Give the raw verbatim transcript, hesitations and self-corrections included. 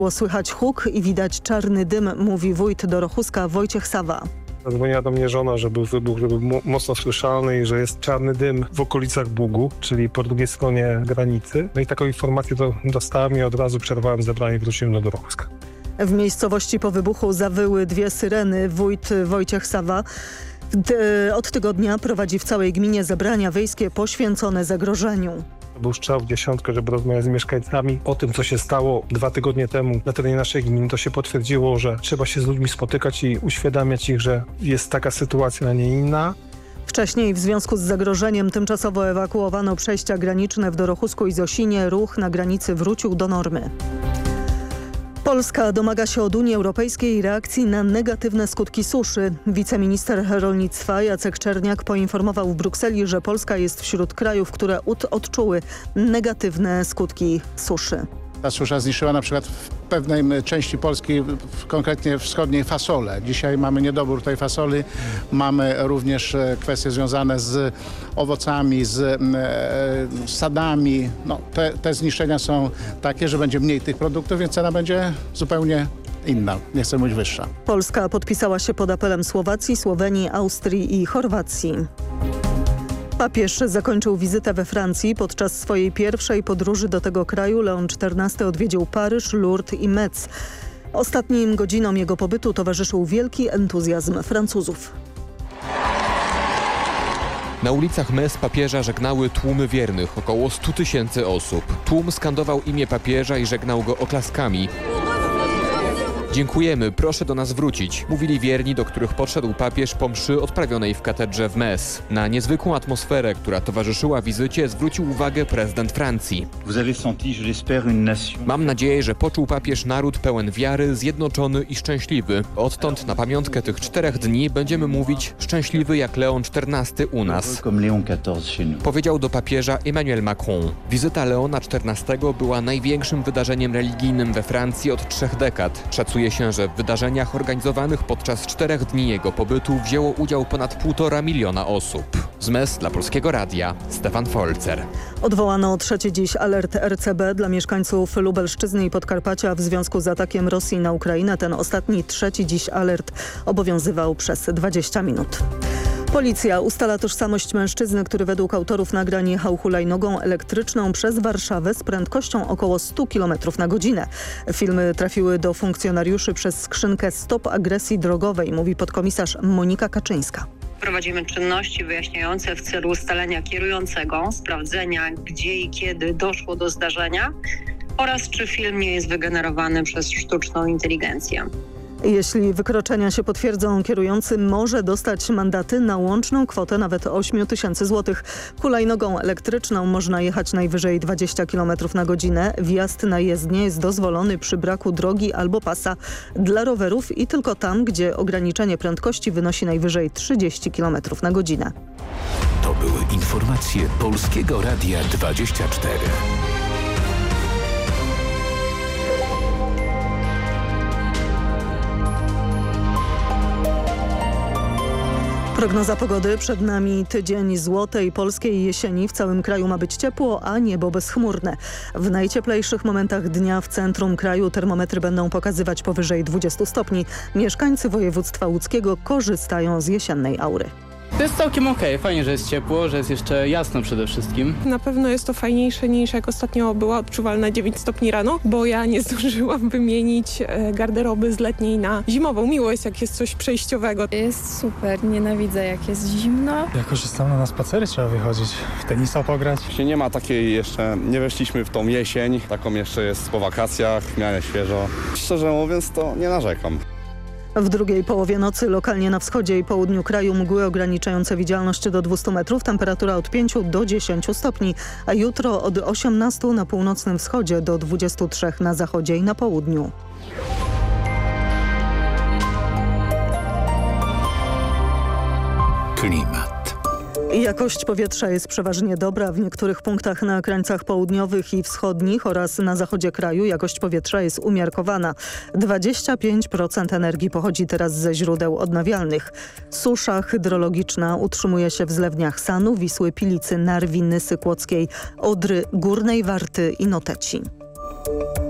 Było słychać huk i widać czarny dym, mówi wójt Dorochuska Wojciech Sawa. Zadzwoniła do mnie żona, że był wybuch, że był mocno słyszalny i że jest czarny dym w okolicach Bugu, czyli po drugiej stronie granicy. No i taką informację to dostałem i od razu przerwałem zebranie i wróciłem do Dorochuska. W miejscowości po wybuchu zawyły dwie syreny. Wójt Wojciech Sawa od tygodnia prowadzi w całej gminie zebrania wiejskie poświęcone zagrożeniu. Był strzał w dziesiątkę, żeby rozmawiać z mieszkańcami o tym, co się stało dwa tygodnie temu na terenie naszej gminy. To się potwierdziło, że trzeba się z ludźmi spotykać i uświadamiać ich, że jest taka sytuacja, a nie inna. Wcześniej w związku z zagrożeniem tymczasowo ewakuowano przejścia graniczne w Dorochusku i Zosinie. Ruch na granicy wrócił do normy. Polska domaga się od Unii Europejskiej reakcji na negatywne skutki suszy. Wiceminister rolnictwa Jacek Czerniak poinformował w Brukseli, że Polska jest wśród krajów, które odczuły negatywne skutki suszy. Ta susza zniszczyła na przykład w pewnej części Polski, konkretnie wschodniej, fasolę. Dzisiaj mamy niedobór tej fasoli. Mamy również kwestie związane z owocami, z sadami. No, te, te zniszczenia są takie, że będzie mniej tych produktów, więc cena będzie zupełnie inna, nie chcę mówić wyższa. Polska podpisała się pod apelem Słowacji, Słowenii, Austrii i Chorwacji. Papież zakończył wizytę we Francji. Podczas swojej pierwszej podróży do tego kraju Leon czternasty odwiedził Paryż, Lourdes i Metz. Ostatnim godzinom jego pobytu towarzyszył wielki entuzjazm Francuzów. Na ulicach Metz papieża żegnały tłumy wiernych, około stu tysięcy osób. Tłum skandował imię papieża i żegnał go oklaskami. Dziękujemy, proszę do nas wrócić, mówili wierni, do których podszedł papież po mszy odprawionej w katedrze w Metz. Na niezwykłą atmosferę, która towarzyszyła wizycie, zwrócił uwagę prezydent Francji. Mam nadzieję, że poczuł papież naród pełen wiary, zjednoczony i szczęśliwy. Odtąd na pamiątkę tych czterech dni będziemy mówić szczęśliwy jak Leon czternasty u nas, powiedział do papieża Emmanuel Macron. Wizyta Leona czternastego była największym wydarzeniem religijnym we Francji od trzech dekad. Szacuje się, że w wydarzeniach organizowanych podczas czterech dni jego pobytu wzięło udział ponad półtora miliona osób. Z Metz dla Polskiego Radia Stefan Folzer. Odwołano trzeci dziś alert R C B dla mieszkańców Lubelszczyzny i Podkarpacia w związku z atakiem Rosji na Ukrainę. Ten ostatni trzeci dziś alert obowiązywał przez dwadzieścia minut. Policja ustala tożsamość mężczyzny, który według autorów nagrań jechał hulajnogą elektryczną przez Warszawę z prędkością około stu kilometrów na godzinę. Filmy trafiły do funkcjonariuszy przez skrzynkę Stop Agresji Drogowej, mówi podkomisarz Monika Kaczyńska. Prowadzimy czynności wyjaśniające w celu ustalenia kierującego, sprawdzenia gdzie i kiedy doszło do zdarzenia oraz czy film nie jest wygenerowany przez sztuczną inteligencję. Jeśli wykroczenia się potwierdzą, kierujący może dostać mandaty na łączną kwotę nawet ośmiu tysięcy złotych. Hulajnogą elektryczną można jechać najwyżej dwadzieścia kilometrów na godzinę. Wjazd na jezdnię jest dozwolony przy braku drogi albo pasa dla rowerów i tylko tam, gdzie ograniczenie prędkości wynosi najwyżej trzydzieści kilometrów na godzinę. To były informacje Polskiego Radia dwadzieścia cztery. Prognoza pogody. Przed nami tydzień złotej polskiej jesieni. W całym kraju ma być ciepło, a niebo bezchmurne. W najcieplejszych momentach dnia w centrum kraju termometry będą pokazywać powyżej dwudziestu stopni. Mieszkańcy województwa łódzkiego korzystają z jesiennej aury. To jest całkiem okej, fajnie, że jest ciepło, że jest jeszcze jasno przede wszystkim. Na pewno jest to fajniejsze niż jak ostatnio była odczuwalna dziewięć stopni rano, bo ja nie zdążyłam wymienić garderoby z letniej na zimową. Miło jest, jak jest coś przejściowego. Jest super, nienawidzę jak jest zimno. Ja korzystam, na spacery trzeba wychodzić, w tenisa pograć. Nie ma takiej jeszcze, nie weszliśmy w tą jesień, taką jeszcze jest po wakacjach, w miarę świeżo. Szczerze mówiąc, to nie narzekam. W drugiej połowie nocy lokalnie na wschodzie i południu kraju mgły ograniczające widzialność do dwustu metrów, temperatura od pięciu do dziesięciu stopni, a jutro od osiemnastu na północnym wschodzie do dwudziestu trzech na zachodzie i na południu. Klimat. Jakość powietrza jest przeważnie dobra. W niektórych punktach na krańcach południowych i wschodnich oraz na zachodzie kraju jakość powietrza jest umiarkowana. dwadzieścia pięć procent energii pochodzi teraz ze źródeł odnawialnych. Susza hydrologiczna utrzymuje się w zlewniach Sanu, Wisły, Pilicy, Narwi, Nysy Kłodzkiej, Odry, Górnej Warty i Noteci.